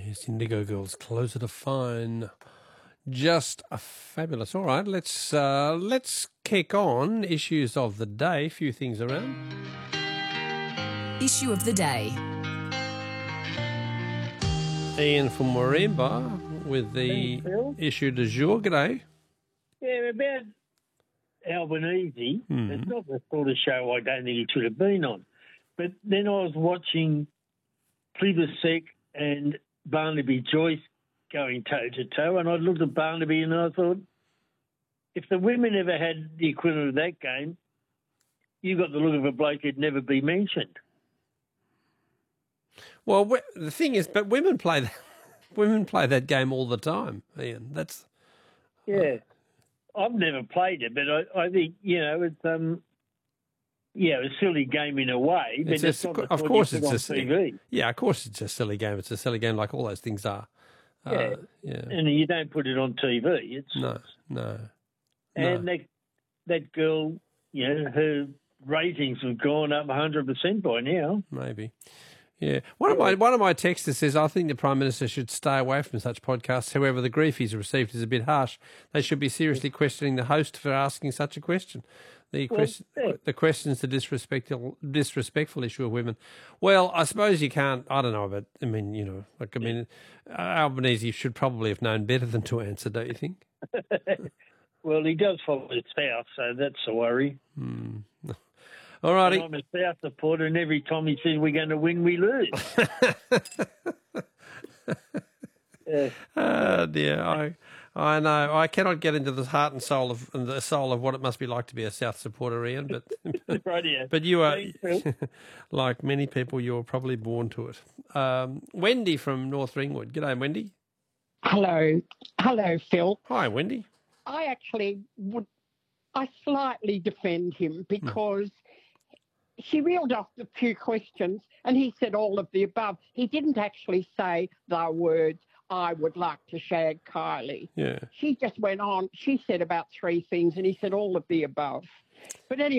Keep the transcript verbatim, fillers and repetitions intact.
Yes, Indigo Girls, Closer to Fine. Just a fabulous. All right, let's uh, let's kick on issues of the day. A few things around. Issue of the day. Ian from Morimba with the Thanks, issue du jour. G'day. Yeah, about Albanese. Mhm. It's not the sort of show I don't think it should have been on. But then I was watching Plibersek and Barnaby Joyce going toe-to-toe, and I looked at Barnaby and I thought, if the women ever had the equivalent of that game, you got the look of a bloke who'd never be mentioned. Well, w- the thing is, but women play that, women play that game all the time, Ian. That's Yeah. I've never played it, but I, I think, you know, it's um, yeah, a silly game in a way, but It's it's, a- not the of sort course you put it's on a- T V. yeah. Of course, it's a silly game. It's a silly game, like all those things are. Yeah. Uh, yeah. And you don't put it on T V. It's No, no. And no. that that girl, you know, her ratings have gone up one hundred percent by now. Maybe. Yeah. One of my one of my texters says, I think the Prime Minister should stay away from such podcasts. However, the grief he's received is a bit harsh. They should be seriously questioning the host for asking such a question. The Well, question, yeah. the question's the disrespectful disrespectful issue of women. Well, I suppose you can't. I don't know, but I mean, you know, like I mean, uh, Albanese should probably have known better than to answer. Don't you think? Well, he does follow the South, so that's a worry. Hmm. All righty. I'm a South supporter, and every time he says we're going to win, we lose. Yeah. Oh dear, I I know I cannot get into the heart and soul of and the soul of what it must be like to be a South supporter, Ian. But Rightio. but you are, Thanks, Phil. like many people, you're probably born to it. Um, Wendy from North Ringwood. G'day, Wendy. Hello. Hello, Phil. Hi, Wendy. I actually would, I slightly defend him because she reeled off a few questions and he said all of the above. He didn't actually say the words, I would like to shag Kylie. Yeah. She just went on. She said about three things and he said all of the above. But anyway.